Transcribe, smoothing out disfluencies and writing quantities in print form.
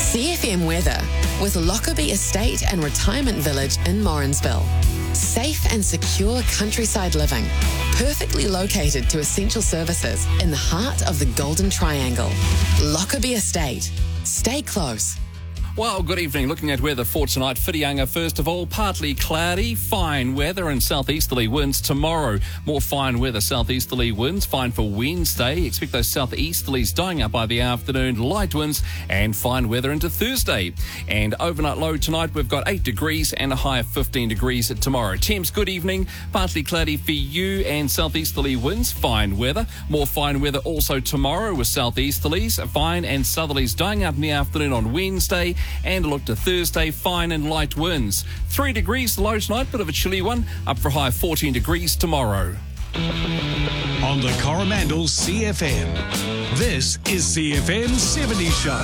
CFM weather with Lockerbie Estate and Retirement Village in Morrinsville. Safe and secure countryside living, perfectly located to essential services in the heart of the Golden Triangle. Lockerbie Estate. Stay close. Well, good evening. Looking at weather for tonight, Whitianga, first of all, partly cloudy, fine weather and southeasterly winds tomorrow. More fine weather, southeasterly winds, fine for Wednesday. Expect those southeasterlies dying out by the afternoon, light winds and fine weather into Thursday. And overnight low tonight, we've got 8 degrees and a high of 15 degrees tomorrow. Temps, good evening, partly cloudy for you and southeasterly winds, fine weather. More fine weather also tomorrow with southeasterlies, fine and southerlies dying out in the afternoon on Wednesday. And a look to Thursday, fine and light winds. 3 degrees low tonight, bit of a chilly one, up for a high of 14 degrees tomorrow. On the Coromandel CFM, this is CFM 70 Show.